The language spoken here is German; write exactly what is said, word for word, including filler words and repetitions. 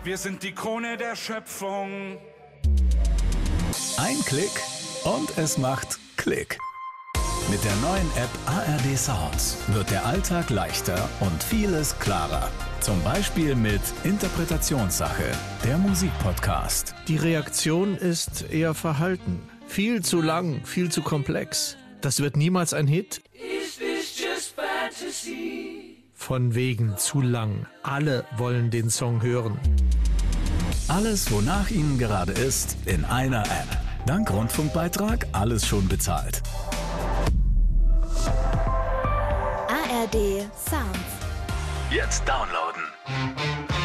Wir sind die Krone der Schöpfung. Ein Klick und es macht Klick. Mit der neuen App A R D Sounds wird der Alltag leichter und vieles klarer. Zum Beispiel mit Interpretationssache, der Musikpodcast. Die Reaktion ist eher verhalten. Viel zu lang, viel zu komplex. Das wird niemals ein Hit. Is this just fantasy? Von wegen zu lang. Alle wollen den Song hören. Alles, wonach Ihnen gerade ist, in einer App. Dank Rundfunkbeitrag alles schon bezahlt. A R D Sounds. Jetzt downloaden.